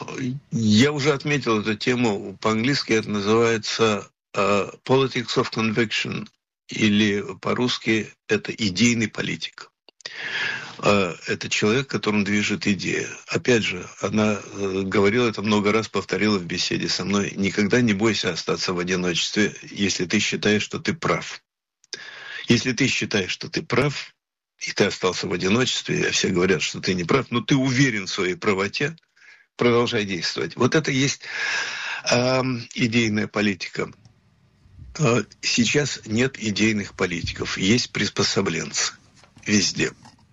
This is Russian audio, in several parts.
Я уже отметил эту тему. По-английски это называется politics of conviction, или по-русски это идейный политик. Это человек, которым движет идея. Опять же, она говорила это много раз, повторила в беседе со мной. Никогда не бойся остаться в одиночестве, если ты считаешь, что ты прав. Если ты считаешь, что ты прав, и ты остался в одиночестве, а все говорят, что ты не прав, но ты уверен в своей правоте, продолжай действовать. Вот это и есть идейная политика. Сейчас нет идейных политиков, есть приспособленцы везде.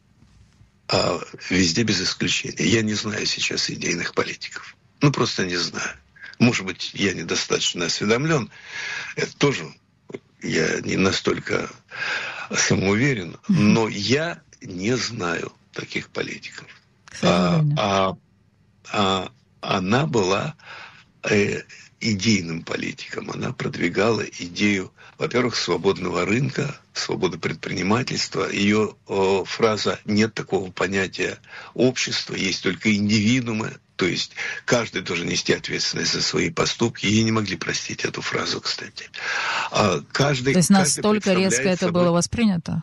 Везде без исключения. Я не знаю сейчас идейных политиков. Просто не знаю. Может быть, я недостаточно осведомлен. Это тоже я не настолько самоуверен, но я не знаю таких политиков. Она была идейным политиком. Она продвигала идею, во-первых, свободного рынка, свободы предпринимательства. Ее фраза «нет такого понятия общества, есть только индивидуумы». То есть каждый должен нести ответственность за свои поступки. Ей не могли простить эту фразу, кстати. То есть настолько резко это было воспринято?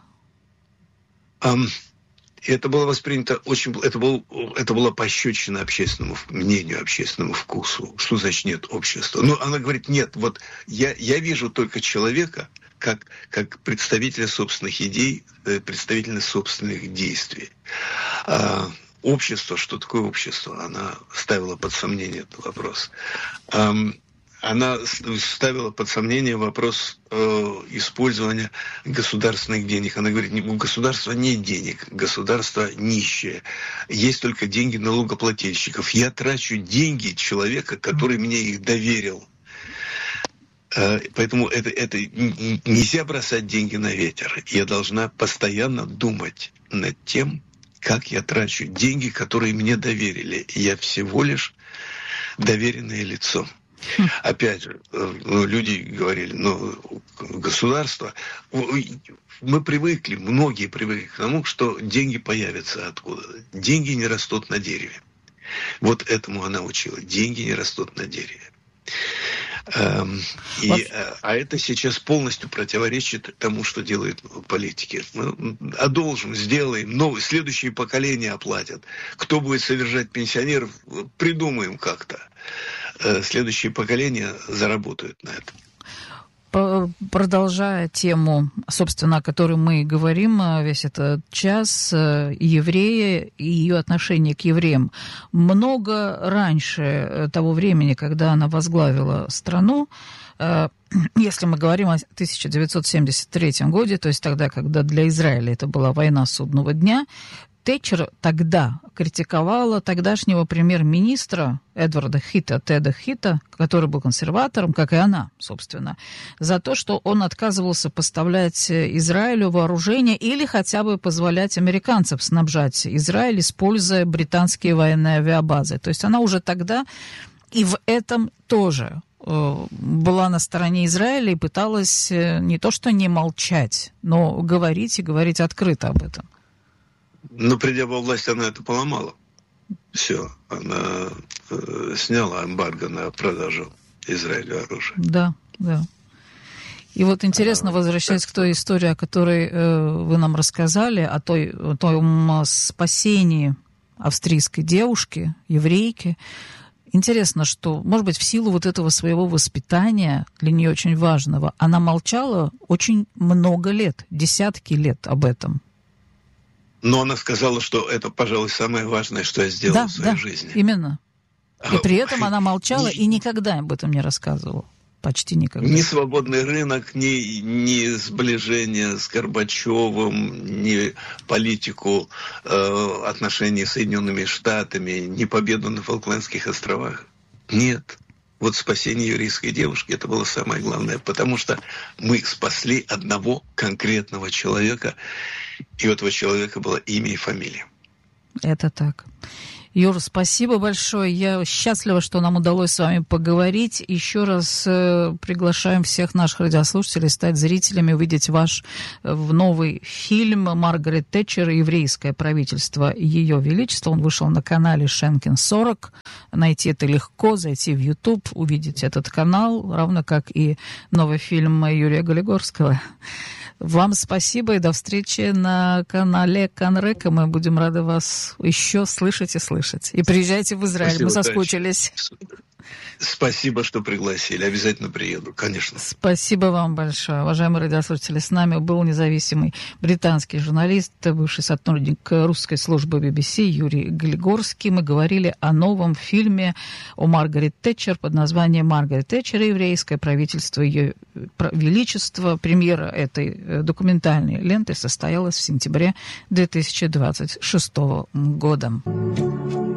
Это было воспринято очень... Это была пощечина общественному мнению, общественному вкусу. Что значит нет общества? Она говорит, нет, вот я вижу только человека как представителя собственных идей, представителя собственных действий. Общество, что такое общество? Она ставила под сомнение этот вопрос. Она ставила под сомнение вопрос использования государственных денег. Она говорит, у государства нет денег, государство нищее. Есть только деньги налогоплательщиков. Я трачу деньги человека, который мне их доверил. Поэтому это нельзя бросать деньги на ветер. Я должна постоянно думать над тем, как я трачу деньги, которые мне доверили. Я всего лишь доверенное лицо. Опять же, люди говорили, государство... Мы привыкли, многие привыкли к тому, что деньги появятся откуда. Деньги не растут на дереве. Вот этому она учила. Деньги не растут на дереве. А это сейчас полностью противоречит тому, что делают политики. Мы одолжим, сделаем, следующие поколения оплатят. Кто будет содержать пенсионеров, придумаем как-то. Следующие поколения заработают на этом. Продолжая тему, собственно, о которой мы говорим весь этот час, евреи и ее отношение к евреям. Много раньше того времени, когда она возглавила страну, если мы говорим о 1973 году, то есть тогда, когда для Израиля это была война судного дня, Тэтчер тогда критиковала тогдашнего премьер-министра Теда Хита, который был консерватором, как и она, собственно, за то, что он отказывался поставлять Израилю вооружение или хотя бы позволять американцам снабжать Израиль, используя британские военные авиабазы. То есть она уже тогда и в этом тоже была на стороне Израиля и пыталась не то что не молчать, но говорить и говорить открыто об этом. Но придя во власть, она это поломала. Все, она сняла эмбарго на продажу Израилю оружия. Да. И вот интересно, возвращаясь к той истории, о которой вы нам рассказали, о том спасении австрийской девушки, еврейки. Интересно, что, может быть, в силу вот этого своего воспитания, для нее очень важного, она молчала очень много лет, десятки лет об этом. Но она сказала, что это, пожалуй, самое важное, что я сделала в своей жизни. Да, именно. И при этом она молчала и никогда об этом не рассказывала. Почти никогда. Ни свободный рынок, ни сближение с Горбачевым, ни политику отношений с Соединенными Штатами, ни победу на Фолклендских островах. Нет. Вот спасение еврейской девушки, это было самое главное, потому что мы спасли одного конкретного человека, и у этого человека было имя и фамилия. Это так. Юр, спасибо большое. Я счастлива, что нам удалось с вами поговорить. Еще раз приглашаем всех наших радиослушателей стать зрителями, увидеть ваш новый фильм «Маргарет Тэтчер. Еврейское правительство Ее Величества». Он вышел на канале Шенкин 40. Найти это легко, зайти в YouTube, увидеть этот канал, равно как и новый фильм Юрия Голигорского. Вам спасибо и до встречи на канале Канрека. Мы будем рады вас еще слышать и слышать. И приезжайте в Израиль, спасибо, мы соскучились. Спасибо, что пригласили. Обязательно приеду, конечно. Спасибо вам большое. Уважаемые радиослушатели, с нами был независимый британский журналист, бывший сотрудник русской службы BBC Юрий Голигорский. Мы говорили о новом фильме о Маргарет Тэтчер под названием «Маргарет Тэтчер. Еврейское правительство Ее Величества». Премьера этой документальной ленты состоялась в сентябре 2026 года.